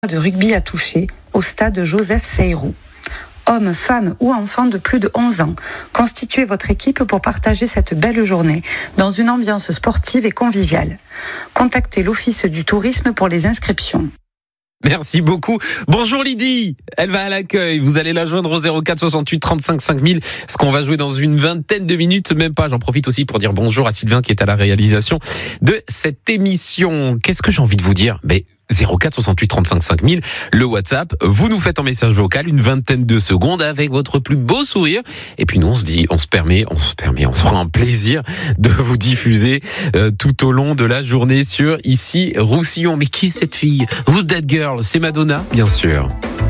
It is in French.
de rugby à toucher au stade Joseph Seyroux. Hommes, femmes ou enfants de plus de 11 ans, constituez votre équipe pour partager cette belle journée dans une ambiance sportive et conviviale. Contactez l'Office du tourisme pour les inscriptions. Merci beaucoup. Bonjour Lydie, elle va à l'accueil. Vous allez la joindre au 04 68 35 5000. Ce qu'on va jouer dans une vingtaine de minutes, même pas. J'en profite aussi pour dire bonjour à Sylvain qui est à la réalisation de cette émission. Qu'est-ce que j'ai envie de vous dire ? 04 68 35 5000, le WhatsApp. Vous nous faites un message vocal, une vingtaine de secondes avec votre plus beau sourire. Et puis nous, on se fera un plaisir de vous diffuser tout au long de la journée sur Ici Roussillon. Mais qui est cette fille ? Who's that girl ? C'est Madonna, bien sûr.